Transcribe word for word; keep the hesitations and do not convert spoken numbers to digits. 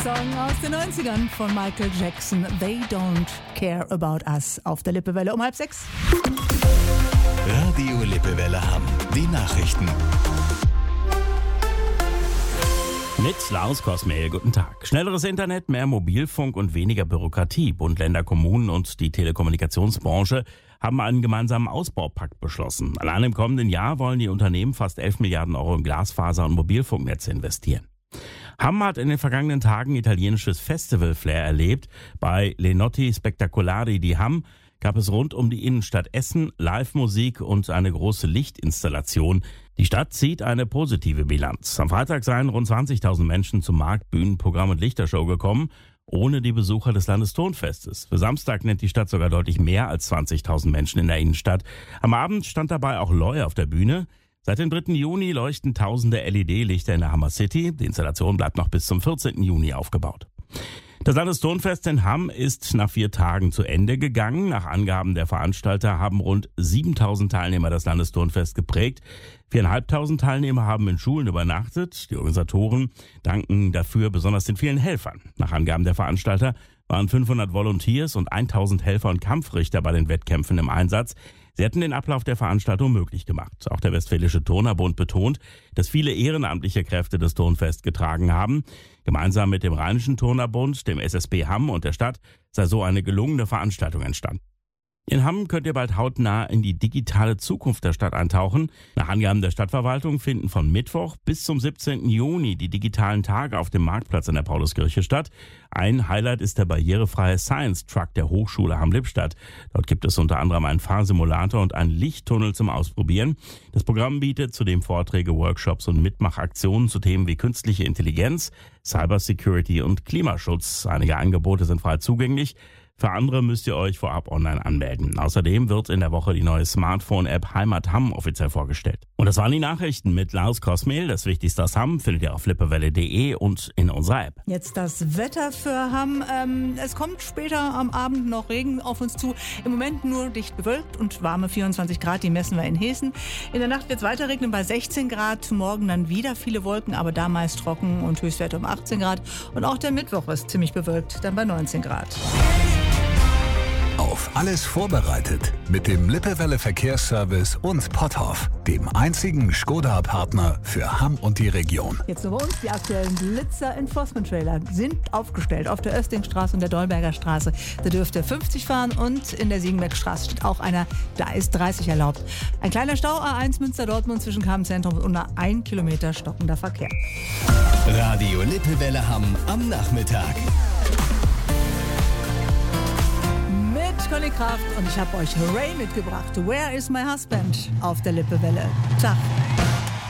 Song aus den neunzigern von Michael Jackson. They don't care about us. Auf der Lippewelle um halb sechs. Radio Lippewelle Hamm. Die Nachrichten. Mit Klaus Kosmehl, guten Tag. Schnelleres Internet, mehr Mobilfunk und weniger Bürokratie. Bund, Länder, Kommunen und die Telekommunikationsbranche haben einen gemeinsamen Ausbaupakt beschlossen. Allein im kommenden Jahr wollen die Unternehmen fast elf Milliarden Euro in Glasfaser- und Mobilfunknetze investieren. Hamm hat in den vergangenen Tagen italienisches Festival-Flair erlebt. Bei Le Notti Spettacolari di Hamm gab es rund um die Innenstadt Essen Live-Musik und eine große Lichtinstallation. Die Stadt zieht eine positive Bilanz. Am Freitag seien rund zwanzigtausend Menschen zum Markt, Bühnenprogramm und Lichtershow gekommen, ohne die Besucher des Landestonfestes. Für Samstag nennt die Stadt sogar deutlich mehr als zwanzigtausend Menschen in der Innenstadt. Am Abend stand dabei auch Loi auf der Bühne. Seit dem dritten Juni leuchten tausende L E D-Lichter in der Hammer City. Die Installation bleibt noch bis zum vierzehnten Juni aufgebaut. Das Landestonfest in Hamm ist nach vier Tagen zu Ende gegangen. Nach Angaben der Veranstalter haben rund siebentausend Teilnehmer das Landestonfest geprägt. viertausendfünfhundert Teilnehmer haben in Schulen übernachtet. Die Organisatoren danken dafür besonders den vielen Helfern. Nach Angaben der Veranstalter waren fünfhundert Volunteers und tausend Helfer und Kampfrichter bei den Wettkämpfen im Einsatz. Sie hätten den Ablauf der Veranstaltung möglich gemacht. Auch der Westfälische Turnerbund betont, dass viele ehrenamtliche Kräfte das Turnfest getragen haben. Gemeinsam mit dem Rheinischen Turnerbund, dem S S B Hamm und der Stadt sei so eine gelungene Veranstaltung entstanden. In Hamm könnt ihr bald hautnah in die digitale Zukunft der Stadt eintauchen. Nach Angaben der Stadtverwaltung finden von Mittwoch bis zum siebzehnten Juni die digitalen Tage auf dem Marktplatz in der Pauluskirche statt. Ein Highlight ist der barrierefreie Science Truck der Hochschule Hamm-Lippstadt. Dort gibt es unter anderem einen Fahrsimulator und einen Lichttunnel zum Ausprobieren. Das Programm bietet zudem Vorträge, Workshops und Mitmachaktionen zu Themen wie künstliche Intelligenz, Cybersecurity und Klimaschutz. Einige Angebote sind frei zugänglich. Für andere müsst ihr euch vorab online anmelden. Außerdem wird in der Woche die neue Smartphone-App Heimat Hamm offiziell vorgestellt. Und das waren die Nachrichten mit Klaus Kosmehl. Das Wichtigste aus Hamm findet ihr auf lippewelle punkt de und in unserer App. Jetzt das Wetter für Hamm. Ähm, es kommt später am Abend noch Regen auf uns zu. Im Moment nur dicht bewölkt und warme vierundzwanzig Grad. Die messen wir in Hessen. In der Nacht wird es weiter regnen bei sechzehn Grad. Morgen dann wieder viele Wolken, aber da meist trocken und Höchstwerte um achtzehn Grad. Und auch der Mittwoch ist ziemlich bewölkt, dann bei neunzehn Grad. Auf alles vorbereitet mit dem Lippewelle Verkehrsservice und Potthoff, dem einzigen Skoda-Partner für Hamm und die Region. Jetzt nur bei uns, die aktuellen Blitzer-Enforcement-Trailer sind aufgestellt auf der Östingstraße und der Dolberger Straße. Da dürft ihr fünfzig fahren und in der Siegenbeckstraße steht auch einer, da ist dreißig erlaubt. Ein kleiner Stau A eins Münster-Dortmund zwischen Kammzentrum und nur ein Kilometer stockender Verkehr. Radio Lippewelle Hamm am Nachmittag. Conny Kraft und ich habe euch Ray mitgebracht. Where is my husband? Auf der Lippewelle. Tag.